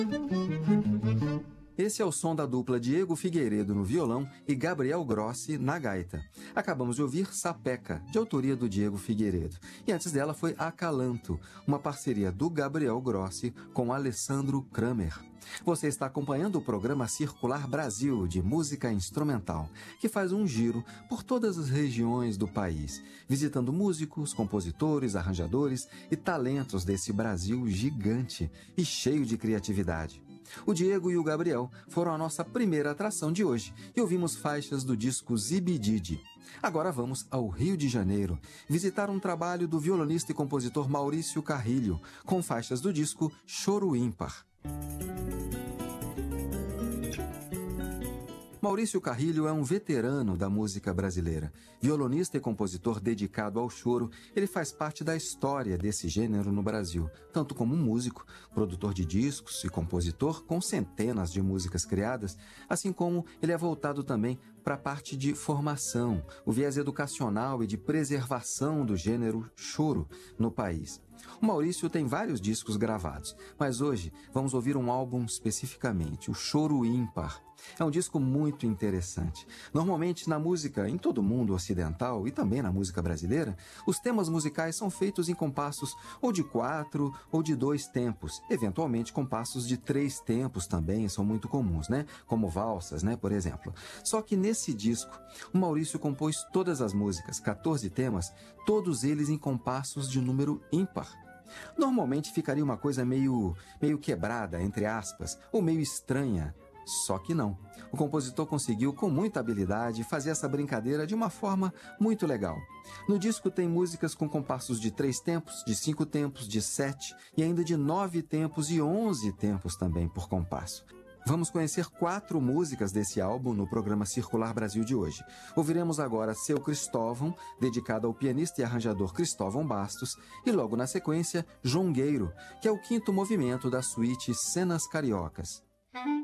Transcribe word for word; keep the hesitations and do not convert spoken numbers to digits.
Esse é o som da dupla Diego Figueiredo no violão e Gabriel Grossi na gaita. Acabamos de ouvir Sapeca, de autoria do Diego Figueiredo. E antes dela foi Acalanto, uma parceria do Gabriel Grossi com Alessandro Kramer. Você está acompanhando o programa Circular Brasil, de música instrumental, que faz um giro por todas as regiões do país, visitando músicos, compositores, arranjadores e talentos desse Brasil gigante e cheio de criatividade. O Diego e o Gabriel foram a nossa primeira atração de hoje e ouvimos faixas do disco Zibidide. Agora vamos ao Rio de Janeiro, visitar um trabalho do violonista e compositor Maurício Carrilho, com faixas do disco Choro Ímpar. Maurício Carrilho é um veterano da música brasileira. Violonista e compositor dedicado ao choro, ele faz parte da história desse gênero no Brasil, tanto como músico, produtor de discos e compositor com centenas de músicas criadas, assim como ele é voltado também para a parte de formação, o viés educacional e de preservação do gênero choro no país. O Maurício tem vários discos gravados, mas hoje vamos ouvir um álbum especificamente, o Choro Ímpar. É um disco muito interessante. Normalmente na música, em todo o mundo ocidental e também na música brasileira, os temas musicais são feitos em compassos ou de quatro ou de dois tempos. Eventualmente compassos de três tempos também são muito comuns, né? Como valsas, né? Por exemplo. Só que nesse disco, o Maurício compôs todas as músicas, quatorze temas, todos eles em compassos de número ímpar. Normalmente ficaria uma coisa meio, meio quebrada, entre aspas, ou meio estranha. Só que não. O compositor conseguiu, com muita habilidade, fazer essa brincadeira de uma forma muito legal. No disco tem músicas com compassos de três tempos, de cinco tempos, de sete e ainda de nove tempos e onze tempos também por compasso. Vamos conhecer quatro músicas desse álbum no programa Circular Brasil de hoje. Ouviremos agora Seu Cristóvão, dedicado ao pianista e arranjador Cristóvão Bastos, e logo na sequência, Jongueiro, que é o quinto movimento da suíte Cenas Cariocas.